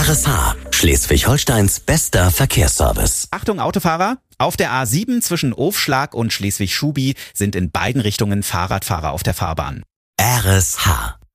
RSH, Schleswig-Holsteins bester Verkehrsservice. Achtung Autofahrer, auf der A7 zwischen Ofschlag und Schleswig-Schubi sind in beiden Richtungen Fahrradfahrer auf der Fahrbahn. RSH.